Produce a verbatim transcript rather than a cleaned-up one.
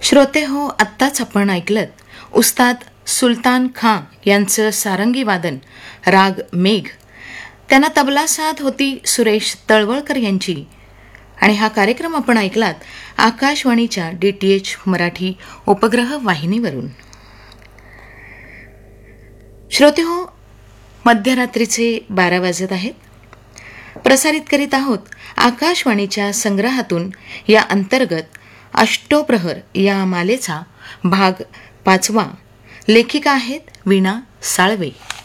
श्रोते हो, आत्ताच आपण ऐकलत उस्ताद सुलतान खां यांचं सारंगी वादन राग मेघ. त्यांना तबला साथ होती सुरेश तळवळकर यांची. आणि हा कार्यक्रम आपण ऐकलात आकाशवाणीच्या डी टी एच मराठी उपग्रह वाहिनीवरून. श्रोते हो, मध्यरात्रीचे बारा वाजत आहेत. प्रसारित करीत आहोत आकाशवाणीच्या संग्रहातून या अंतर्गत अष्टोप्रहर या मालेचा भाग पाचवा. लेखिका आहेत वीणा साळवे.